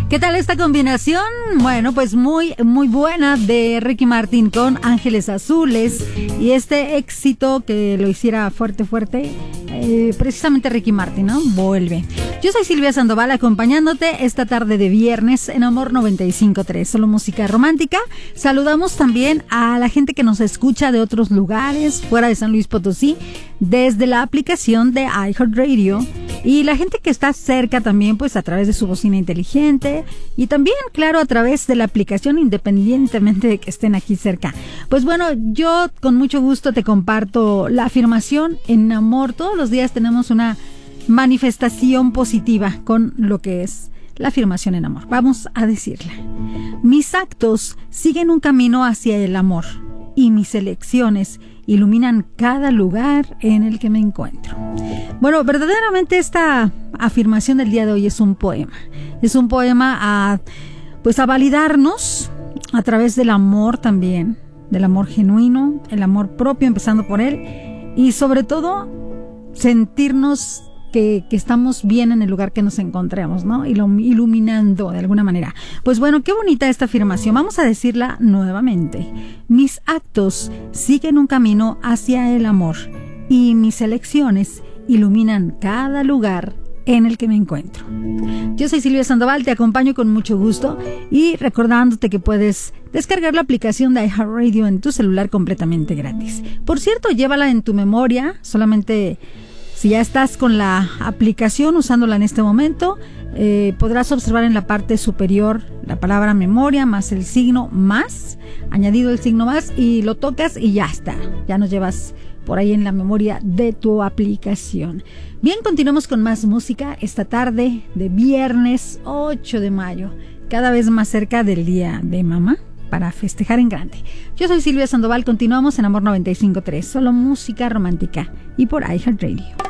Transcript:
¿Qué tal esta combinación? Bueno, pues muy buena de Ricky Martin con Ángeles Azules y este éxito que lo hiciera fuerte, precisamente Ricky Martin, ¿no? Vuelve. Yo soy Silvia Sandoval acompañándote esta tarde de viernes en Amor 95.3, solo música romántica. Saludamos también a la gente que nos escucha de otros lugares, fuera de San Luis Potosí, desde la aplicación de iHeartRadio, y la gente que está cerca también, pues a través de su bocina inteligente, y también, claro, a través de la aplicación, independientemente de que estén aquí cerca. Pues bueno, yo con mucho gusto te comparto la afirmación en amor. Todos los días tenemos una manifestación positiva con lo que es la afirmación en amor. Vamos a decirla. Mis actos siguen un camino hacia el amor y mis elecciones iluminan cada lugar en el que me encuentro. Bueno, verdaderamente esta afirmación del día de hoy es un poema. Es un poema a validarnos a través del amor también, del amor genuino, el amor propio, empezando por él, y sobre todo sentirnos que estamos bien en el lugar que nos encontremos, ¿no? Y lo iluminando de alguna manera. Pues bueno, qué bonita esta afirmación. Vamos a decirla nuevamente. Mis actos siguen un camino hacia el amor y mis elecciones iluminan cada lugar en el que me encuentro. Yo soy Silvia Sandoval, te acompaño con mucho gusto y recordándote que puedes descargar la aplicación de iHeartRadio en tu celular completamente gratis. Por cierto, llévala en tu memoria, solamente si ya estás con la aplicación usándola en este momento, podrás observar en la parte superior la palabra memoria más el signo más, añadido el signo más, y lo tocas y ya está. Ya nos llevas por ahí en la memoria de tu aplicación. Bien, continuamos con más música esta tarde de viernes 8 de mayo, cada vez más cerca del Día de Mamá, para festejar en grande. Yo soy Silvia Sandoval, continuamos en Amor 95.3, solo música romántica y por iHeartRadio.